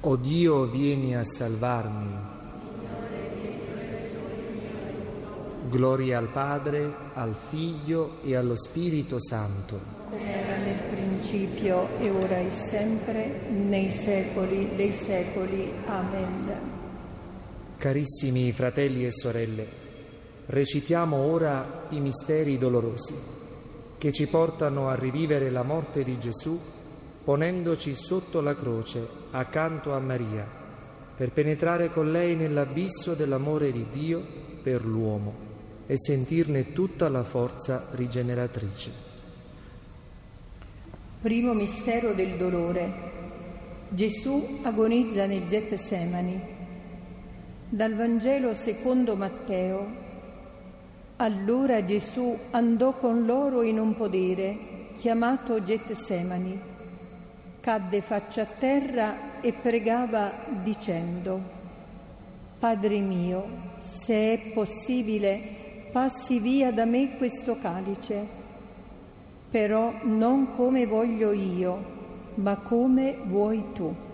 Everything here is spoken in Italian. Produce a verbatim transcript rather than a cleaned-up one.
O Dio, vieni a salvarmi. Gloria al Padre, al Figlio e allo Spirito Santo. Come era nel principio e ora e sempre, nei secoli dei secoli. Amen. Carissimi fratelli e sorelle, recitiamo ora i misteri dolorosi che ci portano a rivivere la morte di Gesù, ponendoci sotto la croce accanto a Maria, per penetrare con lei nell'abisso dell'amore di Dio per l'uomo e sentirne tutta la forza rigeneratrice. Primo mistero del dolore. Gesù agonizza nel Getsemani. Dal Vangelo secondo Matteo. Allora Gesù andò con loro in un podere chiamato Getsemani. Cadde faccia a terra e pregava dicendo: Padre mio, se è possibile, passi via da me questo calice, però non come voglio io, ma come vuoi tu.